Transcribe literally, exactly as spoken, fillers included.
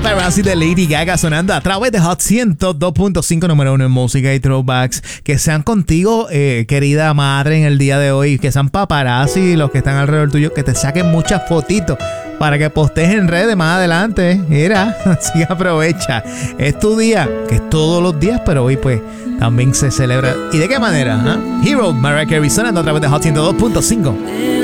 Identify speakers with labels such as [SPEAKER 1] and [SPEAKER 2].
[SPEAKER 1] Paparazzi de Lady Gaga sonando a través de Hot ciento dos punto cinco, número uno en música y throwbacks. Que sean contigo, eh, querida madre, en el día de hoy. Que sean paparazzi los que están alrededor tuyo, que te saquen muchas fotitos para que postees en redes más adelante. Mira, así aprovecha. Es tu día, que es todos los días, pero hoy pues también se celebra. ¿Y de qué manera? ¿Eh? Hero, Mariah Carey sonando a través de Hot ciento dos punto cinco.